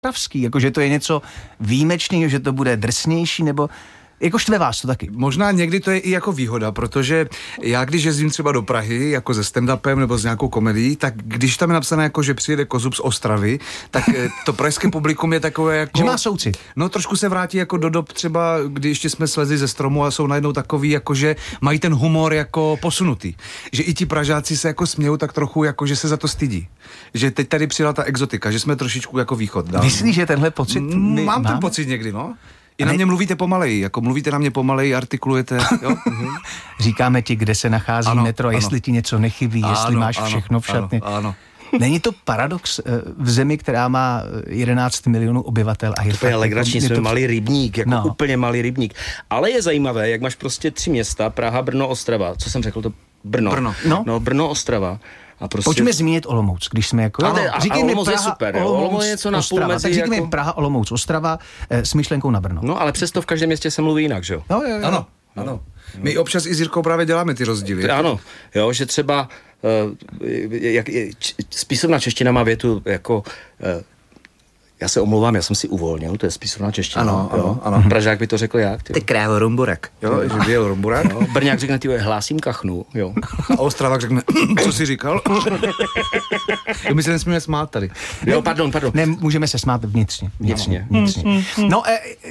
ostravský, jakože to je něco výjimečného, že to bude drsnější, nebo jako štve vás to taky? Možná někdy to je i jako výhoda, protože já když jezdím třeba do Prahy, jako se stand-upem nebo s nějakou komedií, tak když tam je napsané jako, že přijede Kozub z Ostravy, tak to pražské publikum je takové jako... Že má soucit. No trošku se vrátí jako do dob třeba, kdy ještě jsme slezli ze stromu a jsou najednou takový, jako že mají ten humor jako posunutý. Že i ti Pražáci se jako smějou tak trochu, jako že se za to stydí. Že teď tady přijela ta exotika, že jsme trošičku jako východ. Myslíš, že tenhle pocit Mám ten pocit někdy, no. I na mě mluvíte pomaleji, jako mluvíte na mě pomaleji, artikulujete, jo? Říkáme ti, kde se nachází metro, ano. Jestli ti něco nechybí, jestli máš všechno v šatně. Ano. Není to paradox v zemi, která má 11 milionů obyvatel a je to je legrační, jsme malý rybník, jako no. Úplně malý rybník. Ale je zajímavé, jak máš prostě 3 města, Praha, Brno, Ostrava. Co jsem řekl, to Brno. No, Brno, Ostrava. A prostě... Pojďme zmínit Olomouc, když jsme jako... Říkej mi Praha, je super, Olomouc je něco na půl mezi... Tak říkejme jako... Praha, Olomouc, Ostrava s myšlenkou na Brno. No, ale přesto v každém městě se mluví jinak, že jo? No, jo. Ano. My občas i s Jirkou právě děláme ty rozdíly. Ano, jo, že třeba spisovná čeština má větu jako... Já se omlouvám, já jsem si uvolnil, to je spisovná čeština. Ano. Pražák by to řekl jak? Ty krávo rumburek. Jo, že byl rumburek. No, Brňák řekne, ty hlásím kachnu, jo. A Ostravák řekne, co jsi říkal? My se nesmíme smát tady. Jo, pardon. Ne, můžeme se smát vnitřně. No,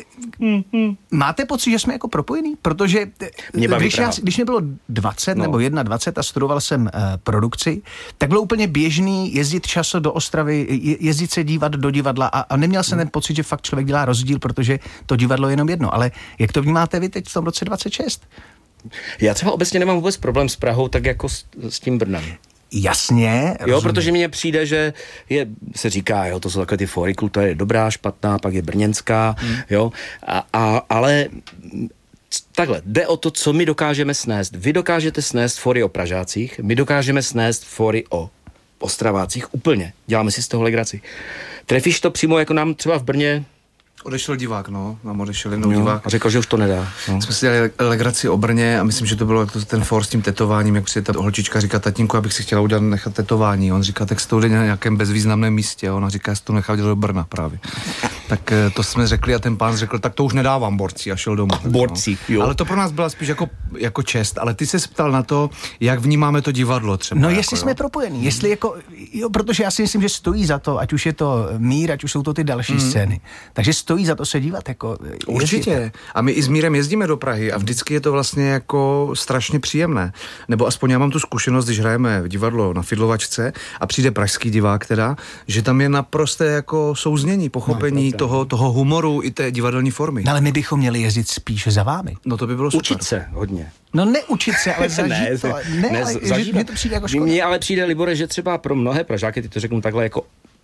máte pocit, že jsme jako propojení? Protože když mě bylo 20 nebo 21 a studoval jsem produkci, tak bylo úplně běžný jezdit často do Ostravy, jezdit se dívat do divadla a neměl jsem ten pocit, že fakt člověk dělá rozdíl, protože to divadlo je jenom jedno. Ale jak to vnímáte vy teď v tom roce 26? Já třeba obecně nemám vůbec problém s Prahou, tak jako s tím Brnem. Jasně. Jo, protože mně přijde, že se říká, jo, to jsou takové ty fóry, kultura je dobrá, špatná, pak je brněnská, jo, ale takhle, jde o to, co my dokážeme snést. Vy dokážete snést fóry o Pražácích, my dokážeme snést fóry o Ostravácích úplně. Děláme si z toho legraci. Trefíš to přímo, jako nám třeba v Brně. Odešel divák, nám odešel jednou divák. A řekl, že už to nedá. No. Jsme si dělali legraci o Brně a myslím, že to bylo ten for s tím tetováním, jak přijde ta holčička říká, tatínku, abych si chtěla nechat tetování. On říká, tak to jde na nějakém bezvýznamném místě. A ona říká, že to nechal dělat do Brna právě. Tak to jsme řekli a ten pán řekl, tak to už nedávám borci a šel domů. Borci, jo. Ale to pro nás byla spíš jako čest. Ale ty se ptal na to, jak vnímáme to divadlo třeba. No jestli jsme propojení, jestli jako, protože já si myslím, že stojí za to, ať už je to Mír, ať už jsou to ty další scény. Takže stojí za to se dívat, jako určitě. A my i s Mírem jezdíme do Prahy a vždycky je to vlastně jako strašně příjemné. Nebo aspoň já mám tu zkušenost, když hrajeme v divadlo na Fidlovačce a přijde pražský divák teda, že tam je naprosté jako souznění, pochopení toho humoru i té divadelní formy. No, ale my bychom měli jezdit spíš za vámi. No to by bylo super. Učit se hodně. No neučit se, ale zažít to. Zažít. Mně to přijde jako škoda. Mně ale přijde, Libore, že třeba pro mnohé Pražáky, ty to řeknu takhle jako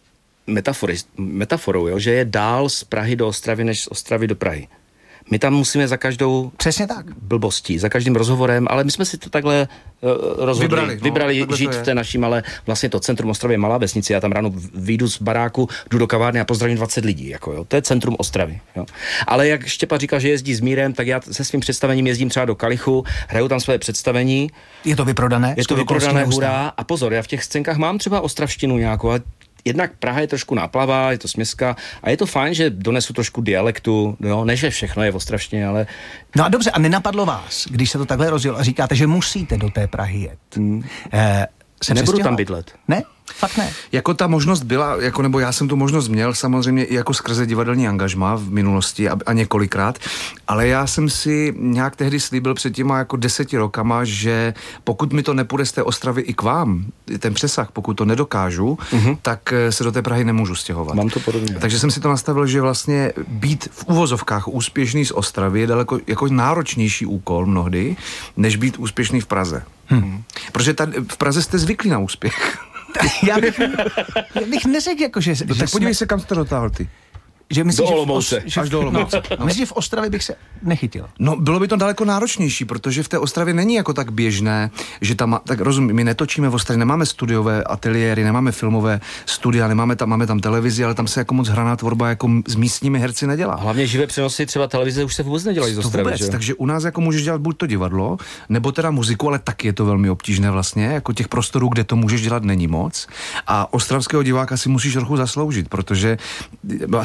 metaforou, jo, že je dál z Prahy do Ostravy, než z Ostravy do Prahy. My tam musíme za každou přesně tak blbostí, za každým rozhovorem, ale my jsme si to takhle vybrali žít v té naší malé, vlastně to centrum Ostravy je malá vesnice, já tam ráno vyjdu z baráku, jdu do kavárny a pozdravím 20 lidí, jako jo, to je centrum Ostravy, jo. Ale jak Štěpa říkal, že jezdí s Mírem, tak já se svým představením jezdím třeba do Kalichu, hraju tam své představení. Je to vyprodané? Je to vyprodané, hurá, a pozor, já v těch scénkách mám třeba ostravštinu nějakou, jednak Praha je trošku náplava, je to směska a je to fajn, že donesu trošku dialektu, jo, ne, že všechno je v ostravštině, ale... No a dobře, a nenapadlo vás, když se to takhle rozjelo a říkáte, že musíte do té Prahy jet. Nebudu tam bydlet. Ne? Fakt ne. Jako ta možnost byla, jako, nebo já jsem tu možnost měl samozřejmě i jako skrze divadelní angažmá v minulosti a několikrát, ale já jsem si nějak tehdy slíbil před těma jako 10 rokama, že pokud mi to nepůjde z té Ostravy i k vám, ten přesah, pokud to nedokážu, tak se do té Prahy nemůžu stěhovat. Mám to podobně. Takže jsem si to nastavil, že vlastně být v uvozovkách úspěšný z Ostravy je daleko jako náročnější úkol mnohdy, než být úspěšný v Praze. Protože v Praze jste zvyklí na úspěch. Já bych neřekl, jako, že tak podívej se, kam jsi to dotáhl ty. Že myslíš, do Olomouce. Až do Olomouce. Myslím, že v Ostravě bych se nechytil. No, bylo by to daleko náročnější, protože v té Ostravě není jako tak běžné, že tam, tak rozumím, my netočíme v Ostravě, nemáme studiové ateliéry, nemáme filmové studia, máme tam televizi, ale tam se jako moc hraná tvorba jako s místními herci nedělá. Hlavně živé přenosy třeba televize už se vůbec nedělají z Ostravy, vůbec, takže u nás jako můžeš dělat buď to divadlo, nebo teda muziku, ale taky je to velmi obtížné vlastně, jako těch prostorů, kde to můžeš dělat, není moc. A ostravského diváka si musíš trochu zasloužit, protože